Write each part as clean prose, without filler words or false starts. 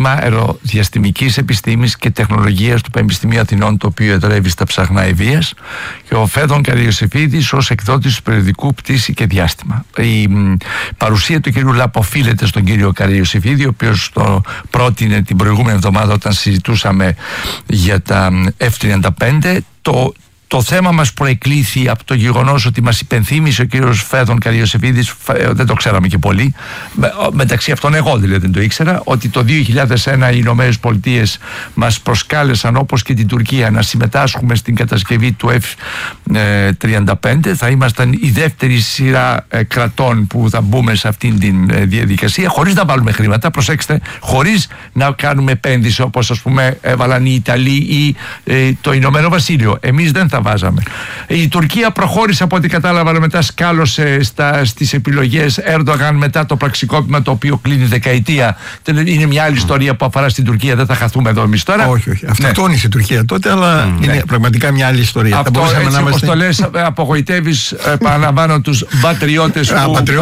τμήμα αεροδιαστημικής επιστήμης και τεχνολογίας του Πανεπιστημίου Αθηνών, το οποίο εδρεύει στα Ψαχνά Ευβοίας, και ο Φέδων Καριοσεφίδης ως εκδότης του περιοδικού Πτήση και Διάστημα. Η παρουσία του κύριου Λάπ οφείλεται στον κύριο Καριοσεφίδη, ο οποίος το πρότεινε την προηγούμενη εβδομάδα όταν συζητούσαμε για τα F-35. Το θέμα μας προεκλήθη από το γεγονός ότι μας υπενθύμησε ο κύριος Φέδων Καριοσεφίδης, δεν το ξέραμε και πολύ, μεταξύ αυτών εγώ δηλαδή δεν το ήξερα, ότι το 2001 οι Ηνωμένες Πολιτείες μας προσκάλεσαν, όπως και την Τουρκία, να συμμετάσχουμε στην κατασκευή του F-35. Θα ήμασταν η δεύτερη σειρά κρατών που θα μπούμε σε αυτήν την διαδικασία, χωρίς να βάλουμε χρήματα, προσέξτε, χωρίς να κάνουμε επένδυση όπως ας πούμε έβαλαν οι Ιταλοί ή το Ηνωμένο Βασίλειο. Εμείς δεν θα βάζαμε. Η Τουρκία προχώρησε, από ό,τι κατάλαβα, αλλά μετά σκάλωσε στις επιλογές Έρντογαν μετά το πραξικόπημα, το οποίο κλείνει δεκαετία. Είναι μια άλλη ιστορία που αφορά στην Τουρκία, δεν θα χαθούμε εδώ εμείς τώρα. Όχι. Αυτοκτόνησε η Τουρκία τότε, αλλά είναι πραγματικά μια άλλη ιστορία. Αυτό έτσι όπως το λες, απογοητεύεις, επαναλαμβάνω, τους μπατριώτες.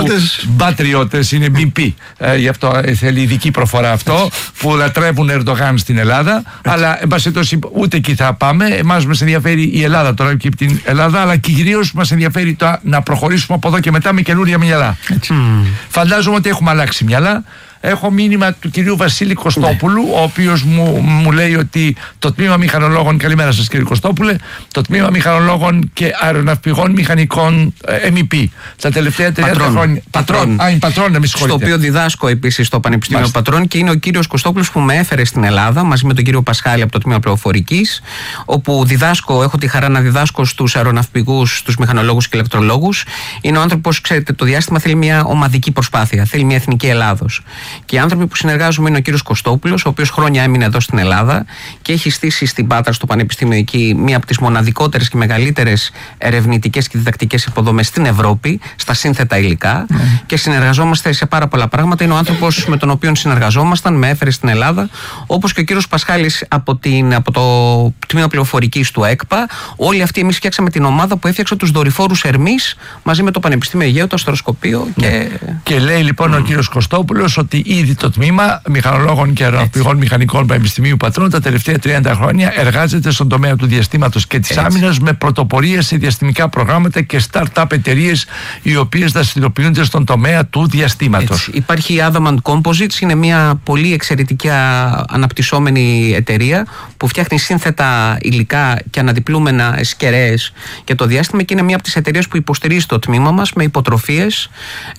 Μπατριώτες είναι BP. Γι' αυτό θέλει ειδική προφορά αυτό, που λατρεύουν Ερντογάν στην Ελλάδα. Αλλά εν πάση περιπτώσει ούτε εκεί θα πάμε. Εμάς μας ενδιαφέρει η Ελλάδα τώρα και την Ελλάδα, αλλά κυρίως μας ενδιαφέρει να προχωρήσουμε από εδώ και μετά με καινούρια μυαλά. Φαντάζομαι ότι έχουμε αλλάξει μυαλά. Έχω μήνυμα του κυρίου Βασίλη Κωστόπουλου, ο οποίος μου λέει ότι το τμήμα μηχανολόγων, καλημέρα σας κύριε Κωστόπουλε, το τμήμα μηχανολόγων και αεροναυπηγών μηχανικών MEP τα τελευταία 30 χρόνια. Πατρών, με συγχωρείτε. Στο οποίο διδάσκω επίσης στο Πανεπιστήμιο Πατρών, και είναι ο κύριος Κωστόπουλος που με έφερε στην Ελλάδα μαζί με τον κύριο Πασχάλη από το τμήμα πληροφορικής, όπου έχω τη χαρά να διδάσκω στους αεροναυπηγούς, στους μηχανολόγους και ηλεκτρολόγους. Είναι ο άνθρωπος, ξέρετε, το διάστημα θέλει μια ομαδική προσπάθεια, θέλει μια εθνική Ελλάδος. Και οι άνθρωποι που συνεργάζομαι είναι ο κύριος Κωστόπουλος, ο οποίος χρόνια έμεινε εδώ στην Ελλάδα και έχει στήσει στην Πάτρα, στο Πανεπιστήμιο εκεί, μία από τις μοναδικότερες και μεγαλύτερες ερευνητικές και διδακτικές υποδομές στην Ευρώπη, στα σύνθετα υλικά. Και συνεργαζόμαστε σε πάρα πολλά πράγματα. Είναι ο άνθρωπος με τον οποίο συνεργαζόμασταν, με έφερε στην Ελλάδα, όπως και ο κύριος Πασχάλης από το τμήμα πληροφορικής του ΕΚΠΑ. Όλοι αυτοί εμείς φτιάξαμε την ομάδα που έφτιαξε τους δορυφόρους Ερμής μαζί με το Πανεπιστήμιο Αιγαίου, το αστροσκοπείο. Και λέει λοιπόν ο κύριος Κωστόπουλος ότι ήδη το τμήμα μηχανολόγων και αεροναυπηγών μηχανικών Πανεπιστημίου Πατρών τα τελευταία 30 χρόνια εργάζεται στον τομέα του διαστήματος και της άμυνας, με πρωτοπορία σε διαστημικά προγράμματα και start-up εταιρείες οι οποίες δραστηριοποιούνται στον τομέα του διαστήματος. Υπάρχει η Adamant Composites, είναι μια πολύ εξαιρετικά αναπτυσσόμενη εταιρεία που φτιάχνει σύνθετα υλικά και αναδιπλούμενα σκερές για το διάστημα, και είναι μια από τις εταιρείες που υποστηρίζει το τμήμα μας με υποτροφίες.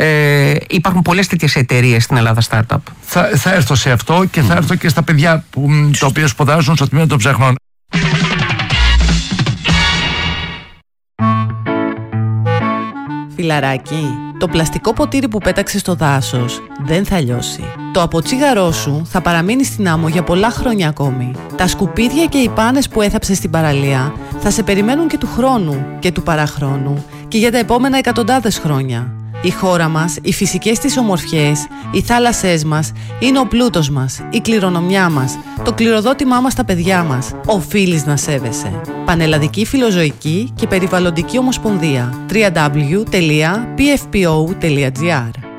Υπάρχουν πολλές τέτοιες εταιρείες στην Ελλάδα, startup. Θα έρθω σε αυτό και θα έρθω και στα παιδιά τα οποία σπουδάζουν στο τμήμα των ψαχνών. Φιλαράκι, το πλαστικό ποτήρι που πέταξες στο δάσος δεν θα λιώσει. Το αποτσίγαρό σου θα παραμείνει στην άμμο για πολλά χρόνια ακόμη. Τα σκουπίδια και οι πάνες που έθαψες στην παραλία θα σε περιμένουν και του χρόνου και του παραχρόνου και για τα επόμενα εκατοντάδες χρόνια. Η χώρα μας, οι φυσικές της ομορφιές, οι θάλασσές μας είναι ο πλούτος μας, η κληρονομιά μας, το κληροδότημά μας στα παιδιά μας. Οφείλεις να σέβεσαι. Πανελλαδική Φιλοζωική και Περιβαλλοντική Ομοσπονδία. www.pfpo.gr